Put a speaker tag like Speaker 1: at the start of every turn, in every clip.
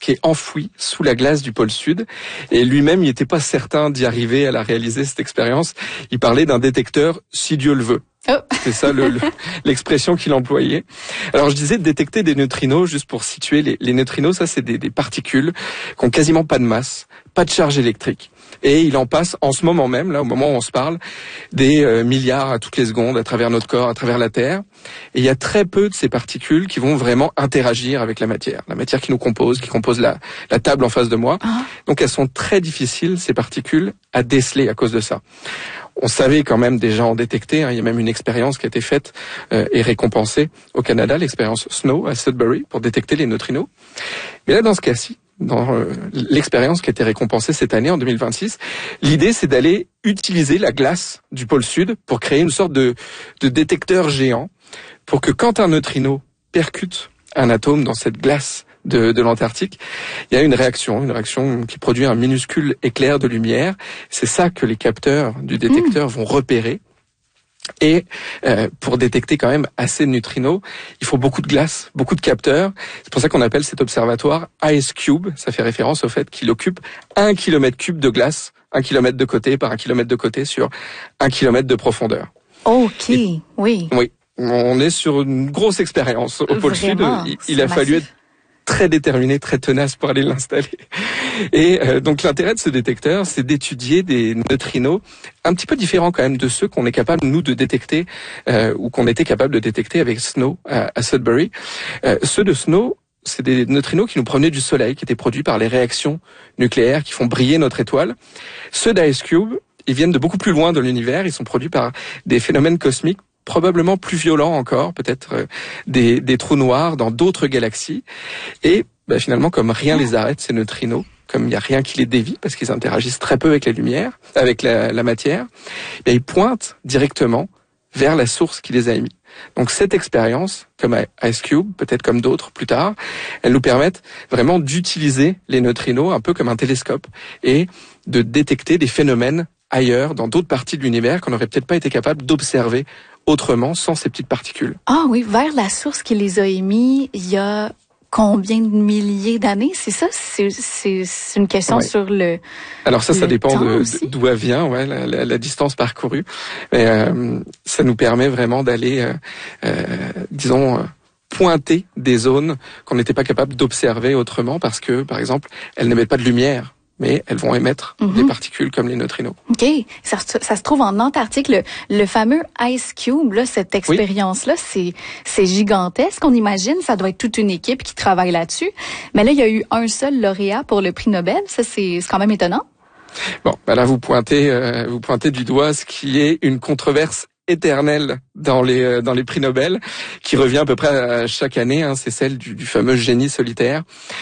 Speaker 1: qui est enfoui sous la glace du pôle Sud. Et lui-même, il n'était pas certain d'y arriver, à la réaliser, cette expérience. Il parlait d'un détecteur si Dieu le veut.
Speaker 2: Oh.
Speaker 1: C'est ça l'expression qu'il employait. Alors je disais détecter des neutrinos, juste pour situer les neutrinos, ça c'est des particules qui ont quasiment pas de masse, pas de charge électrique. Et il en passe en ce moment même, là au moment où on se parle, des milliards à toutes les secondes à travers notre corps, à travers la Terre. Et il y a très peu de ces particules qui vont vraiment interagir avec la matière qui nous compose, qui compose la table en face de moi. Donc elles sont très difficiles, ces particules, à déceler à cause de ça. On savait quand même déjà en détecter, il y a même une expérience qui a été faite et récompensée au Canada, l'expérience SNOW à Sudbury, pour détecter les neutrinos. Mais là, dans ce cas-ci, dans l'expérience qui a été récompensée cette année, en 2026, l'idée c'est d'aller utiliser la glace du pôle Sud pour créer une sorte de détecteur géant, pour que quand un neutrino percute un atome dans cette glace de l'Antarctique, il y a une réaction qui produit un minuscule éclair de lumière. C'est ça que les capteurs du détecteur vont repérer. Et pour détecter quand même assez de neutrinos, il faut beaucoup de glace, beaucoup de capteurs. C'est pour ça qu'on appelle cet observatoire Ice Cube. Ça fait référence au fait qu'il occupe 1 km3 de glace, 1 km de côté par 1 km de côté sur 1 km de profondeur.
Speaker 2: Ok, oui.
Speaker 1: Oui, on est sur une grosse expérience au pôle Sud. Il a fallu être très déterminé, très tenace pour aller l'installer. Et donc l'intérêt de ce détecteur, c'est d'étudier des neutrinos un petit peu différents quand même de ceux qu'on est capable, nous, de détecter, ou qu'on était capable de détecter avec SNOW à Sudbury. Ceux de SNOW, c'est des neutrinos qui nous provenaient du Soleil, qui étaient produits par les réactions nucléaires qui font briller notre étoile. Ceux d'Ice Cube, ils viennent de beaucoup plus loin de l'univers, ils sont produits par des phénomènes cosmiques probablement plus violents encore, peut-être des trous noirs dans d'autres galaxies. Et finalement, comme rien les arrête, ces neutrinos, comme il n'y a rien qui les dévie, parce qu'ils interagissent très peu avec les lumières, avec la matière, ils pointent directement vers la source qui les a émis. Donc cette expérience, comme Ice Cube, peut-être comme d'autres plus tard, elles nous permettent vraiment d'utiliser les neutrinos un peu comme un télescope et de détecter des phénomènes ailleurs, dans d'autres parties de l'univers qu'on n'aurait peut-être pas été capable d'observer autrement sans ces petites particules.
Speaker 2: Ah oui, vers la source qui les a émis, il y a combien de milliers d'années? C'est ça? C'est une question sur le...
Speaker 1: Alors ça dépend d'où elle vient, la distance parcourue. Mais ça nous permet vraiment d'aller, pointer des zones qu'on n'était pas capable d'observer autrement parce que, par exemple, elles n'émettent pas de lumière. Mais elles vont émettre des particules comme les neutrinos.
Speaker 2: OK. Ça se trouve en Antarctique. Le fameux Ice Cube, là, cette expérience-là, c'est gigantesque. On imagine, ça doit être toute une équipe qui travaille là-dessus. Mais là, il y a eu un seul lauréat pour le prix Nobel. Ça, c'est quand même étonnant.
Speaker 1: Bon, là, vous pointez du doigt ce qui est une controverse éternelle dans les prix Nobel, qui revient à peu près chaque année, c'est celle du fameux génie solitaire.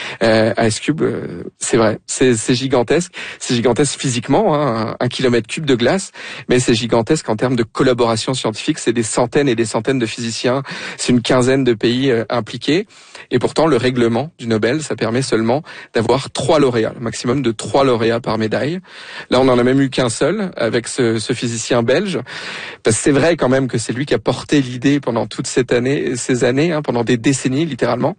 Speaker 1: Ice Cube, c'est vrai, c'est gigantesque. C'est gigantesque physiquement, 1 km3 de glace, mais c'est gigantesque en termes de collaboration scientifique. C'est des centaines et des centaines de physiciens, c'est une quinzaine de pays impliqués. Et pourtant, le règlement du Nobel, ça permet seulement d'avoir 3 lauréats, le maximum de 3 lauréats par médaille. Là, on en a même eu qu'un seul, avec ce physicien belge. Parce que c'est vrai quand même que c'est lui qui a porté l'idée pendant toutes ces années, pendant des décennies, littéralement.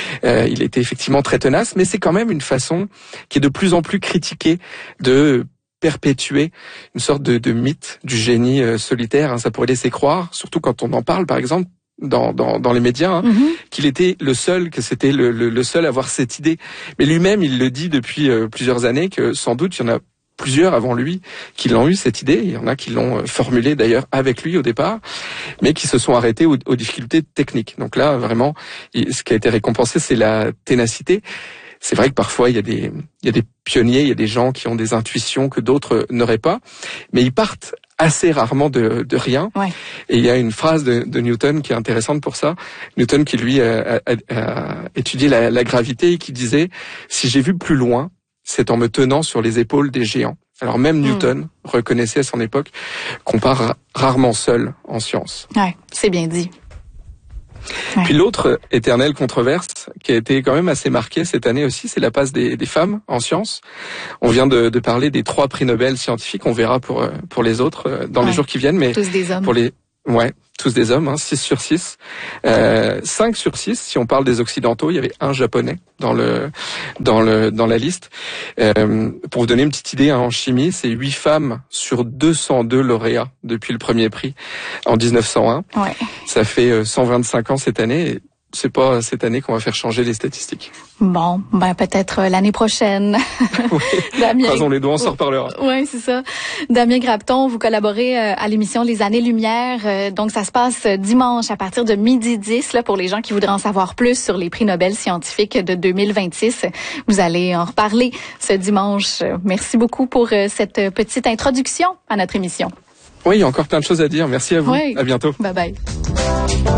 Speaker 1: Il était effectivement très tenace, mais c'est quand même une façon qui est de plus en plus critiquée de perpétuer une sorte de mythe du génie solitaire. Ça pourrait laisser croire, surtout quand on en parle, par exemple, dans les médias, qu'il était le seul, que c'était le seul à avoir cette idée. Mais lui-même, il le dit depuis plusieurs années que sans doute il y en a plusieurs avant lui qui l'ont eu cette idée. Il y en a qui l'ont formulée d'ailleurs avec lui au départ, mais qui se sont arrêtés aux difficultés techniques. Donc là, vraiment, ce qui a été récompensé, c'est la ténacité. C'est vrai que parfois il y a des pionniers, il y a des gens qui ont des intuitions que d'autres n'auraient pas, mais ils partent assez rarement de rien. Ouais. Et il y a une phrase de Newton qui est intéressante pour ça. Newton qui lui a étudié la gravité et qui disait « Si j'ai vu plus loin, c'est en me tenant sur les épaules des géants ». Alors même Newton reconnaissait à son époque qu'on part rarement seul en science.
Speaker 2: Ouais, c'est bien dit.
Speaker 1: Ouais. Puis l'autre éternelle controverse qui a été quand même assez marquée cette année aussi, c'est la place des femmes en sciences. On vient de parler des 3 prix Nobel scientifiques, on verra pour les autres dans les jours qui viennent, mais
Speaker 2: tous des hommes.
Speaker 1: Ouais, tous des hommes, 6 sur 6. 5 sur 6, si on parle des Occidentaux, il y avait un Japonais dans la liste. Pour vous donner une petite idée, en chimie, c'est 8 femmes sur 202 lauréats depuis le premier prix en 1901.
Speaker 2: Ouais.
Speaker 1: Ça fait 125 ans cette année. Et c'est pas cette année qu'on va faire changer les statistiques.
Speaker 2: Bon, peut-être l'année prochaine.
Speaker 1: Oui,
Speaker 2: Damien...
Speaker 1: croisons les doigts, on s'en reparlera.
Speaker 2: Oui, c'est ça. Damien Grabton, vous collaborez à l'émission Les Années-Lumière. Donc, ça se passe dimanche à partir de 12h10, là, pour les gens qui voudraient en savoir plus sur les prix Nobel scientifiques de 2026. Vous allez en reparler ce dimanche. Merci beaucoup pour cette petite introduction à notre émission.
Speaker 1: Oui, il y a encore plein de choses à dire. Merci à vous.
Speaker 2: Oui.
Speaker 1: À bientôt.
Speaker 2: Bye bye.